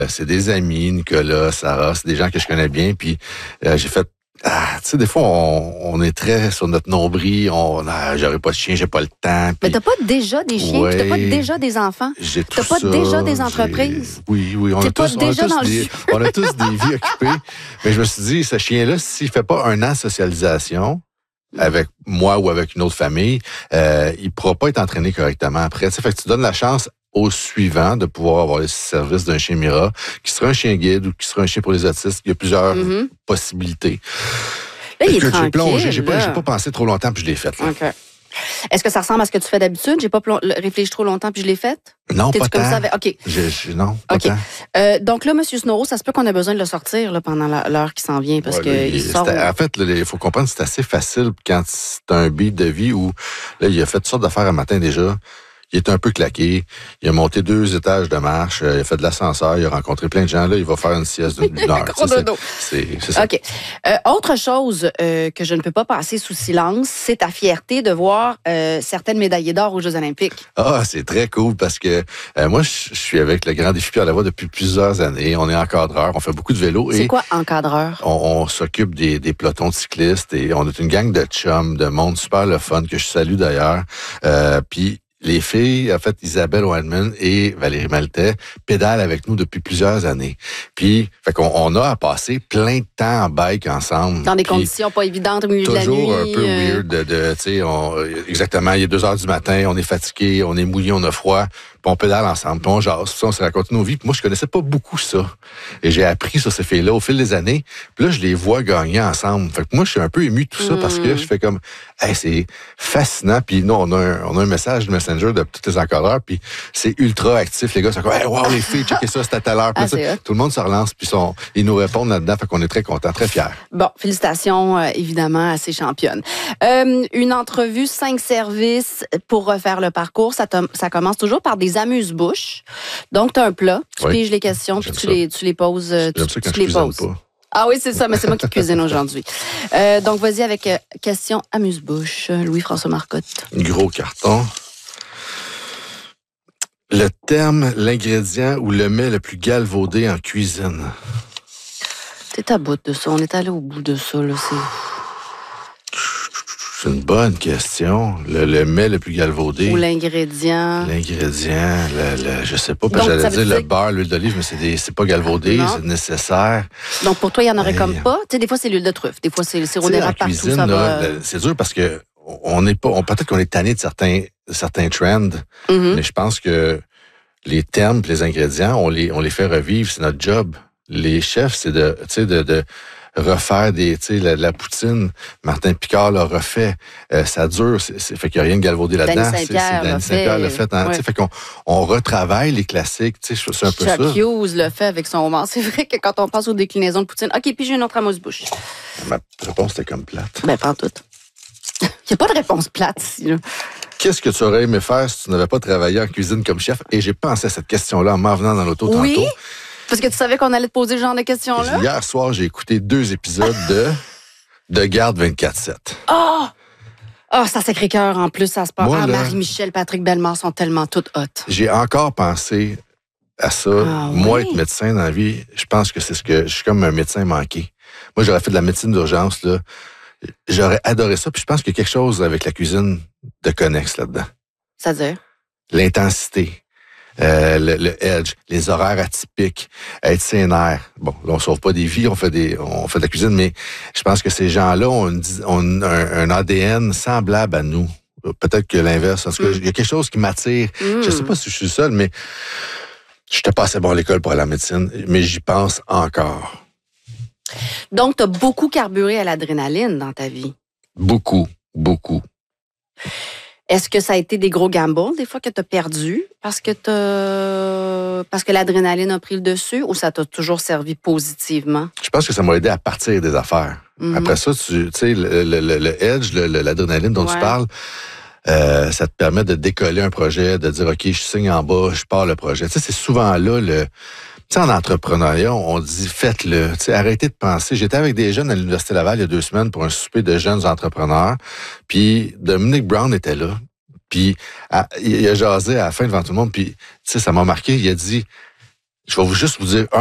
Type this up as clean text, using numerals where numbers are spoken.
C'est des amis, Nicolas, Sarah, c'est des gens que je connais bien. Puis j'ai fait, tu sais, des fois, on est très sur notre nombril. J'aurais pas de chien, j'ai pas le temps. Puis, Mais t'as pas déjà des chiens, puis t'as pas déjà des enfants. J'ai tout T'as pas ça, déjà des entreprises. Oui, on T'es a pas tous, déjà dans le on a tous des vies occupées. Mais je me suis dit, ce chien-là, s'il fait pas un an de socialisation avec moi ou avec une autre famille, il pourra pas être entraîné correctement après. Tu sais, fait que tu donnes la chance au suivant de pouvoir avoir le service d'un chien Mira, qui sera un chien guide ou qui sera un chien pour les autistes. Il y a plusieurs possibilités. Là, il est Écoute, tranquille. j'ai plongé, j'ai là. pas pensé trop longtemps, puis je l'ai fait. Là. OK. Est-ce que ça ressemble à ce que tu fais d'habitude? J'ai pas réfléchi trop longtemps, puis je l'ai fait? Non, T'es-tu pas comme tant. ça avec... OK. Non, pas OK. tant. Donc là, M. Snoro, ça se peut qu'on ait besoin de le sortir là, pendant l'heure qui s'en vient, parce qu'il sort... En fait, il faut comprendre que c'est assez facile quand c'est un beat de vie où là, il a fait toutes sortes d'affaires un matin déjà. Il est un peu claqué. Il a monté 2 étages de marche. Il a fait de l'ascenseur. Il a rencontré plein de gens. Là, il va faire une sieste d'une heure. C'est ça. OK. Autre chose que je ne peux pas passer sous silence, c'est ta fierté de voir certaines médaillées d'or aux Jeux olympiques. Ah, c'est très cool parce que moi, je suis avec le Grand Défi Pierre-Lavoie depuis plusieurs années. On est encadreur. On fait beaucoup de vélo. C'est quoi encadreur? On s'occupe des pelotons de cyclistes et on est une gang de chums, de monde super le fun que je salue d'ailleurs. Puis les filles, en fait, Isabelle Owenman et Valérie Maltais pédalent avec nous depuis plusieurs années. Puis, fait qu'on a à passer plein de temps en bike ensemble. Dans des conditions pas évidentes au milieu de la nuit. Toujours un peu weird tu sais, exactement, il est 2 heures du matin, on est fatigué, on est mouillé, on a froid, puis on pédale ensemble, puis on jase, puis on se raconte nos vies. Puis moi, je connaissais pas beaucoup ça. Et j'ai appris sur ces filles-là au fil des années. Puis là, je les vois gagner ensemble. Fait que moi, je suis un peu ému de tout ça parce que je fais comme, hey, c'est fascinant. Puis nous, on a un message de Messenger de tous les encadreurs, puis c'est ultra actif. Les gars sont comme, hey, wow, les filles, checkez ça, c'était à telle heure. Puis tout le monde se relance, puis ils nous répondent là-dedans. Fait qu'on est très contents, très fiers. Bon, félicitations, évidemment, à ces championnes. Une entrevue, 5 services pour refaire le parcours. Ça commence toujours par des amuse-bouches. Donc, tu as un plat, tu piges les questions, puis tu les poses. J'aime ça quand je cuisine pas. Ah oui, c'est ça, mais c'est moi qui cuisine aujourd'hui. Donc, vas-y avec question amuse-bouche. Louis-François Marcotte. Gros carton. Le terme, l'ingrédient ou le mets le plus galvaudé en cuisine. T'es à bout de ça. On est allé au bout de ça, là. C'est une bonne question. Le mets le plus galvaudé. Ou l'ingrédient. L'ingrédient, je sais pas, parce que j'allais dire le beurre, l'huile d'olive, mais c'est pas galvaudé, c'est nécessaire. Donc, pour toi, il y en aurait comme pas. Tu sais, des fois, c'est l'huile de truffe. Des fois, c'est le sirop d'érable partout. Cuisine, ça va... c'est dur parce que peut-être qu'on est tanné de certains trends, mais je pense que les termes et les ingrédients, on les fait revivre, c'est notre job. Les chefs, c'est de refaire la poutine. Martin Picard l'a refait. Ça dure. Fait qu'il n'y a rien de galvaudé là-dedans. Danny Saint-Pierre l'a fait. Fait qu'on retravaille les classiques. C'est un peu ça. Chuck Hughes le fait avec son homard. C'est vrai que quand on passe aux déclinaisons de poutine... OK, puis j'ai une autre amuse-bouche. Ma réponse était comme plate. Ben, pas toute. Il n'y a pas de réponse plate ici, là. Qu'est-ce que tu aurais aimé faire si tu n'avais pas travaillé en cuisine comme chef? Et j'ai pensé à cette question-là en m'en venant dans l'auto tantôt. Parce que tu savais qu'on allait te poser ce genre de questions-là? Hier soir, j'ai écouté 2 épisodes de Garde 24/7. Oh, ça Sacré-Cœur en plus, ça se passe. Moi, Marie-Michel, Patrick Bellemare sont tellement toutes hot. J'ai encore pensé à ça. Moi, être médecin dans la vie, je pense que je suis comme un médecin manqué. Moi, j'aurais fait de la médecine d'urgence, là. J'aurais adoré ça. Puis je pense qu'il y a quelque chose avec la cuisine de connexe là-dedans. C'est-à-dire? L'intensité. Le edge, les horaires atypiques, être sénère. Bon, là, on sauve pas des vies, on fait de la cuisine, mais je pense que ces gens-là ont un ADN semblable à nous. Peut-être que l'inverse. En tout cas, il y a quelque chose qui m'attire. Je sais pas si je suis seul, mais je n'étais pas assez bon à l'école pour aller en médecine, mais j'y pense encore. Donc, tu as beaucoup carburé à l'adrénaline dans ta vie. Beaucoup, beaucoup. Est-ce que ça a été des gros gambles, des fois, que tu as perdu parce que l'adrénaline a pris le dessus, ou ça t'a toujours servi positivement? Je pense que ça m'a aidé à partir des affaires. Après ça, tu sais, le edge, l'adrénaline dont tu parles, ça te permet de décoller un projet, de dire, OK, je signe en bas, je pars le projet. Tu sais, c'est souvent là, tu sais, en entrepreneuriat, on dit, faites-le. Tu sais, arrêtez de penser. J'étais avec des jeunes à l'Université Laval il y a 2 semaines pour un souper de jeunes entrepreneurs. Puis Dominique Brown était là. Puis il a jasé à la fin devant tout le monde. Puis, tu sais, ça m'a marqué. Il a dit, Je vais juste vous dire